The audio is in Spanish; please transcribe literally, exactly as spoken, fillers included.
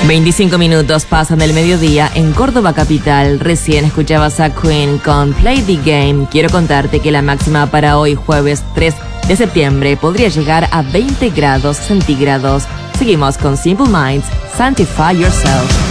veinticinco minutos pasan del mediodía en Córdoba capital. Recién escuchabas a Queen con Play the Game. Quiero contarte que la máxima para hoy, jueves tres de septiembre, podría llegar a veinte grados centígrados. Seguimos con Simple Minds, Sanctify Yourself.